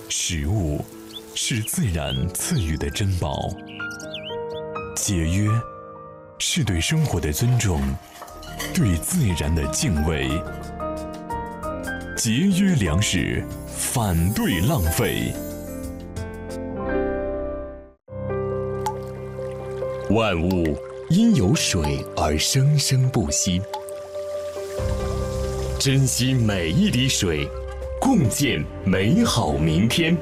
食物是自然赐予的珍宝，节约是对生活的尊重，对自然的敬畏。节约粮食，反对浪费。万物因有水而生生不息，珍惜每一滴水，共建美好明天。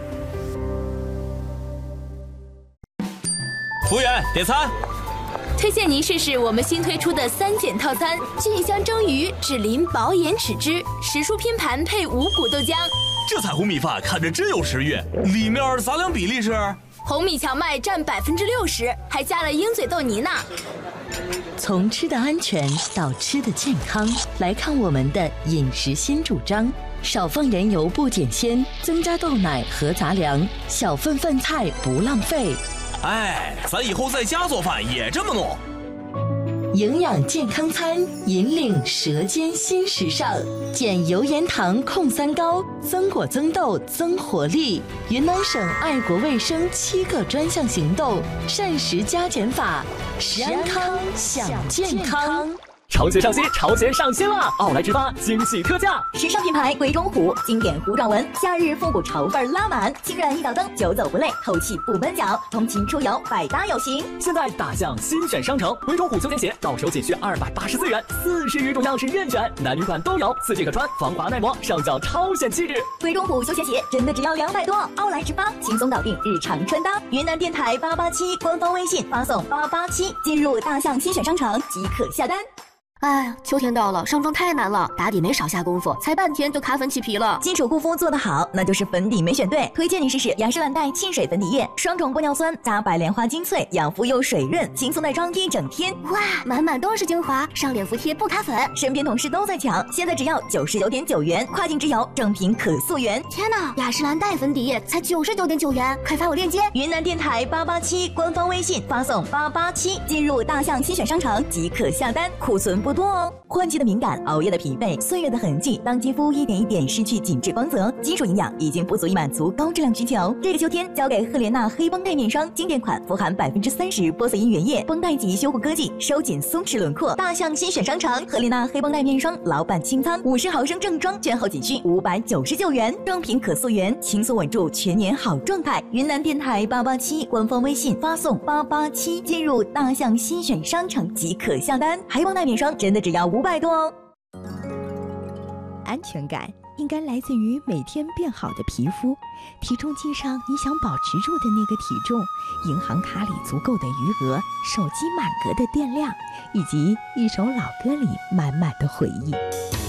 服务员，点餐。 推荐您试试我们新推出的3减套餐：菌香蒸鱼、脂淋薄盐豉汁、时蔬拼盘配五谷豆浆。 这彩虹米饭看着真有食欲，里面杂粮比例是？ 红米荞麦占60%，还加了鹰嘴豆泥呢。 从吃的安全到吃的健康，来看我们的饮食新主张：少放人油不减鲜，增加豆奶和杂粮，小份饭菜不浪费。 哎，咱以后在家做饭也这么弄。 营养健康餐，引领舌尖新时尚，减油盐糖控三高，增果增豆增活力。云南省爱国卫生7个专项行动，膳食加减法，食安康享健康。 潮节上新，潮节上新了！奥莱直发惊喜特价， 时尚品牌贵中虎，经典糊状纹，夏日复古潮范拉满，清染一道灯，久走不累，透气不闷脚，通勤出游百搭有型。 现在大象新选商城，贵中虎休闲鞋到手仅需284元，40余种样式任选，男女款都有，4季可穿，防滑耐磨，上脚超显气质。 贵中虎休闲鞋真的只要200多，奥莱直发轻松搞定日常穿搭。云南电台887官方微信发送887，进入大象新选商城即可下单。 哎，秋天到了，上妆太难了，打底没少下功夫，才半天就卡粉起皮了。 基础护肤做得好，那就是粉底没选对。推荐你试试雅诗兰黛沁水粉底液，双重玻尿酸加白莲花精粹，养肤又水润，轻松耐妆一整天。 哇，满满都是精华，上脸服帖不卡粉。 身边同事都在抢，现在只要99.9元，跨境直邮，正品可溯源。 天哪，雅诗兰黛粉底液才99.9元，快发我链接。 云南电台887官方微信发送887，进入大象新选商城即可下单，库存不多哦。换季的敏感，熬夜的疲惫，岁月的痕迹，当肌肤一点一点失去紧致光泽，基础营养已经不足以满足高质量需求。这个秋天交给赫莲娜黑绷带面霜，经典款，富含30%玻色因原液，绷带级修护科技，收紧松弛轮廓。大象新选商城赫莲娜黑绷带面霜老版清仓，50毫升正装，券后仅需599元，正品可溯源，轻松稳住全年好状态。云南电台887官方微信发送887，进入大象新选商城即可下单。黑绷带面霜真的只要500多哦。 安全感应该来自于每天变好的皮肤，体重计上你想保持住的那个体重，银行卡里足够的余额，手机满格的电量，以及一首老歌里满满的回忆。